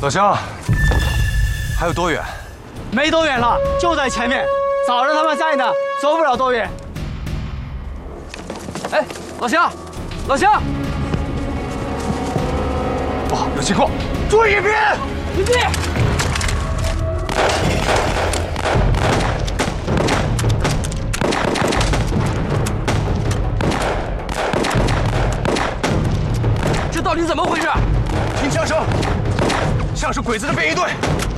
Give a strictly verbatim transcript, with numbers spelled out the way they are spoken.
老乡，还有多远？ 没多远了，就在前面。早上他们在呢，走不了多远。哎，老乡，老乡！ 不好，有情况！注意隐蔽！ 隐蔽！这到底怎么回事？ 听枪声，像是鬼子的便衣队。